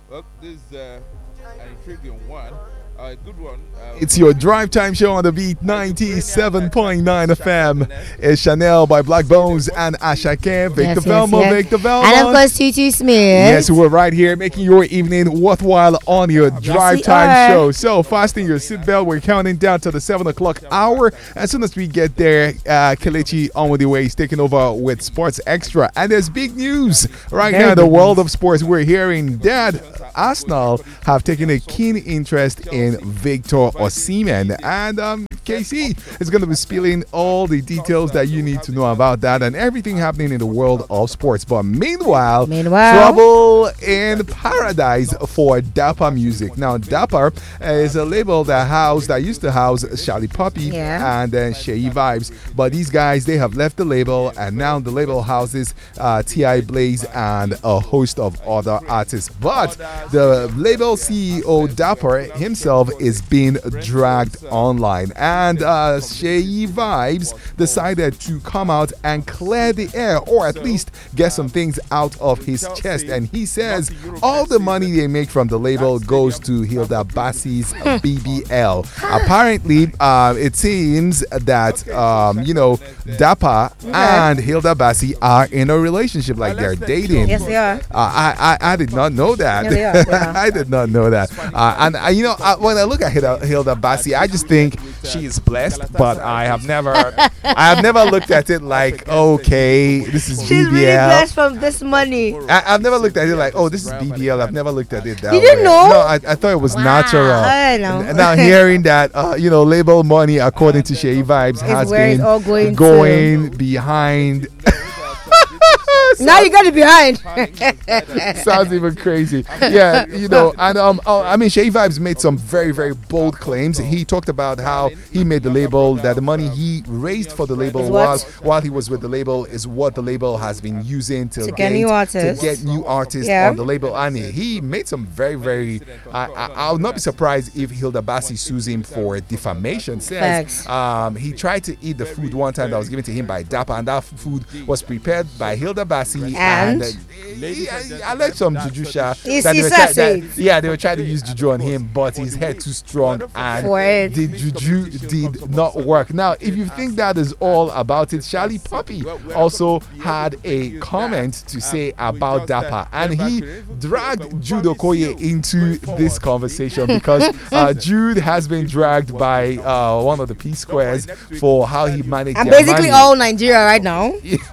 Well, this is an intriguing one. A good one. It's your drive time show on the beat 97.9 FM. It's Chanel by Black Bones and Ashake. Victor Velma, Victor Velma. And of course, Tutu Smith. Yes, we're right here making your evening worthwhile on your drive time show. So, fasten your seatbelt. We're counting down to the 7 o'clock hour. As soon as we get there, Kelechi on with the way. He's taking over with Sports Extra. And there's big news right now in the world of sports. We're hearing that Arsenal have taken a keen interest in Victor Osimhen, and KC is going to be spilling all the details that you need to know about that and everything happening in the world of sports. But meanwhile, trouble in paradise for Dapper Music. Now, Dapper is a label that used to house Charlie Puppy and then Sheyi Vibes, but these guys, they have left the label, and now the label houses T.I. Blaze and a host of other artists. But the label CEO Dapper himself is being dragged online, and Sheyi Vibes decided to come out and clear the air, or at least get some things out of his chest. And he says all the money they make from the label goes to Hilda Bassi's BBL. Apparently, it seems that Dapper and Hilda Bassi are in a relationship, like they're dating. Yes, they are. I did not know that. Yeah, they are. I did not know that. And when I look at Hilda Bassi, I just think she is blessed. But I have never looked at it like, okay, this is BBL. She's really blessed from this money. I've never looked at it like, oh, this is BBL. I've never looked at it that way. You didn't know? No, I thought it was natural. I know. Now hearing that, label money, according to Sheyi Vibes, has been going behind. Now you got it behind. Sounds even crazy. Yeah, and Sheyi Vibes made some very, very bold claims. He talked about how he made the label, that the money he raised for the label while he was with the label is what the label has been using to get new artists on the label. And he made some very, very I would not be surprised if Hilda Bassi sues him for defamation. Says he tried to eat the food one time that was given to him by Dapper, and that food was prepared by Hilda Bassi. And I like some juju they were trying to use juju on him, but his head too strong and the juju did not work. Now, if you think that is all about it, Charlie Puppy also had a comment to say about Dapper, and he dragged Jude Okoye into this conversation because Jude has been dragged by one of the P Squares for how he managed basically all Nigeria right now.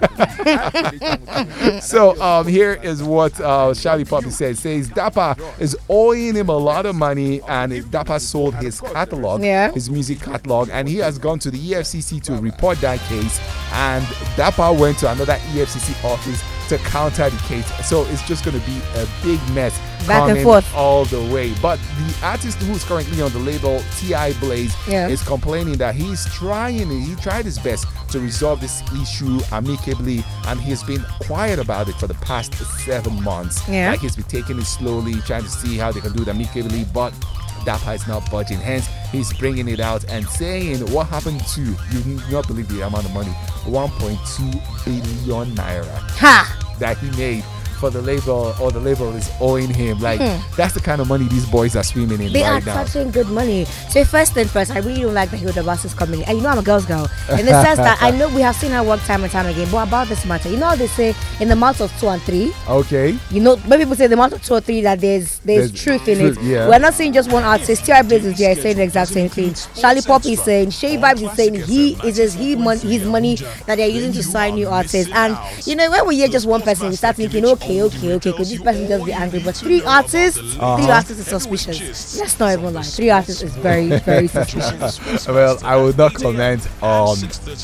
So here is what Charlie Puppy says. Says Dapper is owing him a lot of money, and Dapper sold his catalog, his music catalog, and he has gone to the EFCC to report that case, and Dapper went to another EFCC office to counter the case. So it's just going to be a big mess back and forth all the way. But the artist who's currently on the label, T.I. Blaze, is complaining that he tried his best to resolve this issue amicably, and he's been quiet about it for the past 7 months. Like he's been taking it slowly, trying to see how they can do it amicably, but Dapper is not budging. Hence, he's bringing it out and saying what happened to, you do not believe the amount of money, 1.2 billion naira that he made for the label, or the label is owing him. Like, that's the kind of money these boys are swimming in right now. They are touching good money. So first thing first, I really don't like that Hilda Bass is coming in. And I'm a girl's girl. In the sense that I know we have seen her work time and time again. But about this matter, how they say in the mouth of 2 and 3. Okay. When people say the mouth of 2 or 3 that there's truth in it. Yeah. We're not saying just one artist. T.I. Blaze is there saying the exact same thing. Charlie Pop is saying, Sheyi Vibes is saying his money that they're using to sign new artists. And when we hear just one person, we start thinking, okay, could this person just be angry? But 3 artists, 3 artists is suspicious. Let's not even lie. 3 artists is very, very suspicious. Well, I would not comment on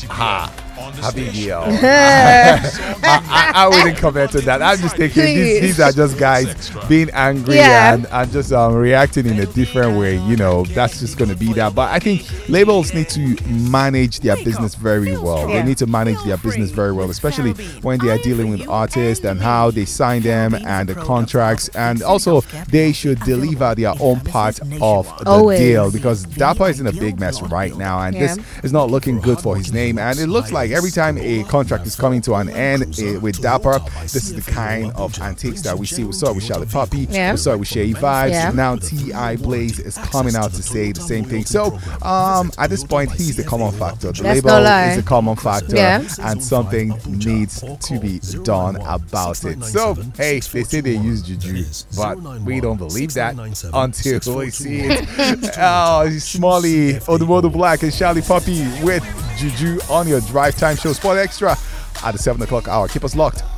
BBL. I wouldn't comment on that. I'm just thinking these are just guys being angry and just reacting in a different way. That's just going to be that. But I think labels need to manage their business very well. They need to manage their business very well, especially when they are dealing with artists and how they sign them and the contracts. And also, they should deliver their own part of the deal, because Dapper is in a big mess right now, and this is not looking good for his name. And it looks like like every time a contract is coming to an end with Dapper, this is the kind of antiques that we see. We saw it with Charlie Poppy, we saw it with Shay Vibes. Now T.I. Blaze is coming out to say the same thing. So at this point, he's the common factor. The label is the common factor, and something needs to be done about it. So hey, they say they use Juju, but we don't believe that until we see it. Smalley, Odumodu Black, and Charlie Poppy with Juju on your Drive Time Show. Sport Extra at the 7 o'clock hour. Keep us locked.